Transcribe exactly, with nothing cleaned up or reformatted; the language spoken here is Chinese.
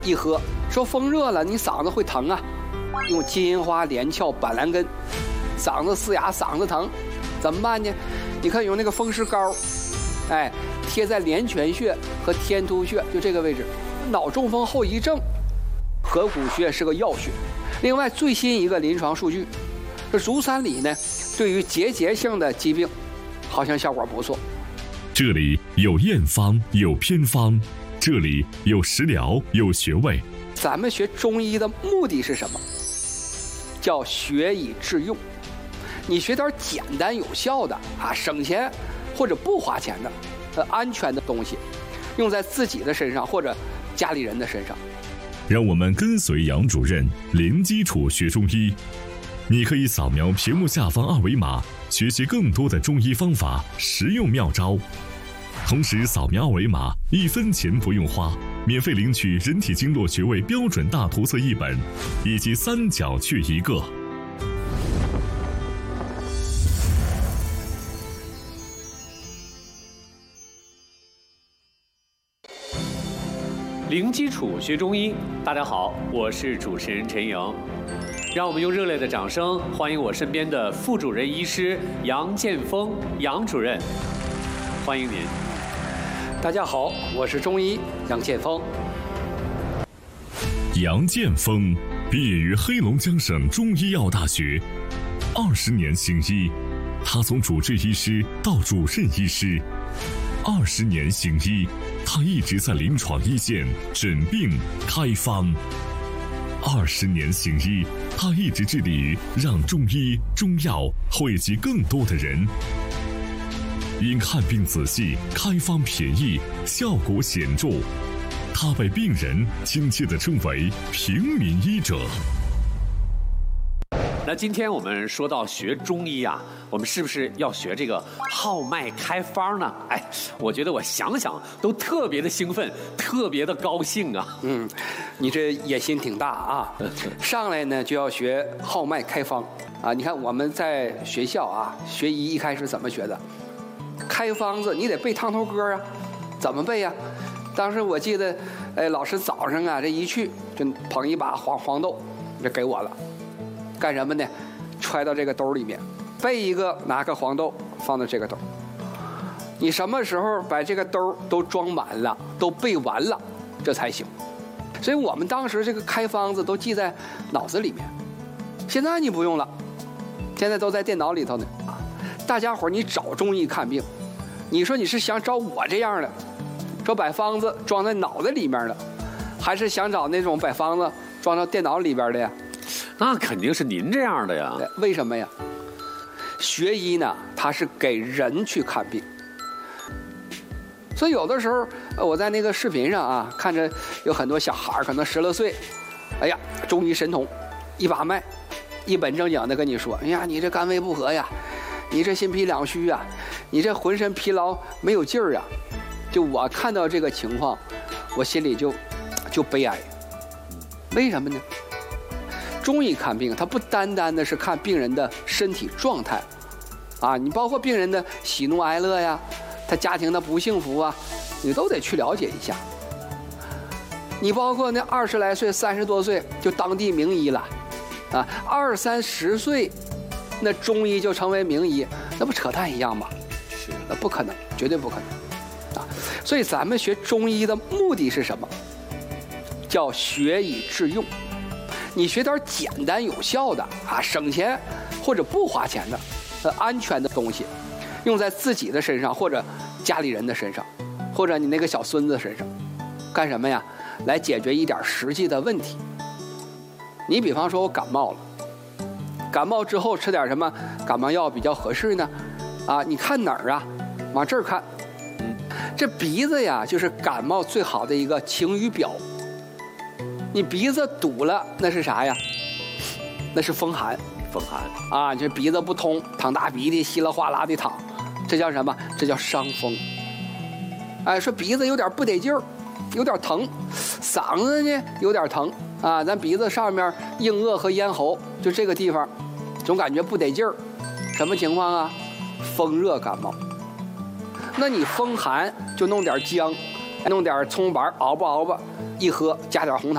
一喝说风热了，你嗓子会疼啊，用金银花、连翘、板蓝根，嗓子嘶哑，嗓子疼，怎么办呢？你看用那个风湿膏，哎，贴在连泉穴和天突穴，就这个位置。脑中风后遗症，合谷穴是个要穴。另外最新一个临床数据，这足三里呢，对于结节性的疾病，好像效果不错。 这里有验方，有偏方，这里有食疗，有穴位。 咱们学中医的目的是什么？叫学以致用。你学点简单有效的啊，省钱或者不花钱的，呃，安全的东西，用在自己的身上或者家里人的身上。 让我们跟随杨主任零基础学中医。你可以扫描屏幕下方二维码，学习更多的中医方法、实用妙招。同时扫描二维码，一分钱不用花，免费领取人体经络穴位标准大图册一本，以及三角穴一个。 零基础学中医，大家好，我是主持人陈莹。让我们用热烈的掌声欢迎我身边的副主任医师杨建峰杨主任，欢迎您。 大家好，我是中医杨建峰。 杨建峰毕业于黑龙江省中医药大学，二十年行医，他从主治医师到主任医师，二十年行医，他一直在临床一线诊病开方。二十年行医，他一直致力于让中医中药惠及更多的人。因看病仔细，开方便宜，效果显著，他被病人亲切地称为平民医者。 那今天我们说到学中医啊，我们是不是要学这个号脉开方呢？哎，我觉得我想想都特别的兴奋，特别的高兴啊。 嗯，你这野心挺大啊！上来呢就要学号脉开方啊！你看我们在学校啊学医一开始怎么学的？开方子你得背趟头歌啊，怎么背呀？当时我记得，哎，老师早上啊这一去就捧一把黄黄豆就给我了。干什么呢？揣到这个兜里面，背一个拿个黄豆放到这个兜。你什么时候把这个兜都装满了，都背完了，这才行。所以我们当时这个开方子都记在脑子里面。现在你不用了，现在都在电脑里头呢。啊，大家伙你找中医看病，你说你是想找我这样的，说把方子装在脑子里面的，还是想找那种把方子装到电脑里边的呀？ 那肯定是您这样的呀。 为什么呀？学医呢，它是给人去看病，所以有的时候我在那个视频上啊，看着有很多小孩可能十来岁，哎呀，中医神童，一把脉，一本正经的跟你说，哎呀，你这肝胃不和呀，你这心脾两虚呀，你这浑身疲劳没有劲儿啊。就我看到这个情况，我心里就就悲哀。为什么呢？中医看病，它不单单的是看病人的身体状态，啊，你包括病人的喜怒哀乐呀，他家庭的不幸福啊，你都得去了解一下。你包括那二十来岁、三十多岁就当地名医了，啊，二三十岁，那中医就成为名医，那不扯淡一样吗？ 是， 那不可能，绝对不可能，啊，所以咱们学中医的目的是什么？叫学以致用。你学点简单有效的啊，省钱或者不花钱的，呃，安全的东西，用在自己的身上或者家里人的身上，或者你那个小孙子身上，干什么呀？来解决一点实际的问题。你比方说我感冒了，感冒之后吃点什么感冒药比较合适呢？啊，你看哪儿啊？往这儿看，嗯，这鼻子呀，就是感冒最好的一个晴雨表。你鼻子堵了，那是啥呀？那是风寒， 风寒啊！这鼻子不通，淌大鼻涕，稀里哗啦的淌，这叫什么？这叫伤风。哎，说鼻子有点不得劲儿，有点疼，嗓子呢有点疼啊，咱鼻子上面硬腭和咽喉就这个地方，总感觉不得劲儿，什么情况啊？风热感冒。那你风寒就弄点姜，弄点葱白熬吧熬吧，一喝加点红糖。